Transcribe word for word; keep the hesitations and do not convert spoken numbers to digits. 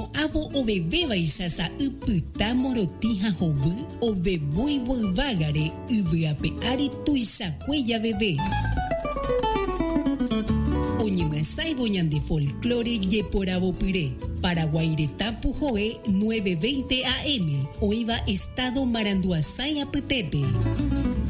no avo o bebé baixasa upyta morotija hovy o beboi voivagare yvyape ari tuisakueya bebé. Oñemyasãivo ñande folclore jeporavopyre. Paraguairetapu Joe nueve veinte A M. Oiva Estado Maranduasái apytépe.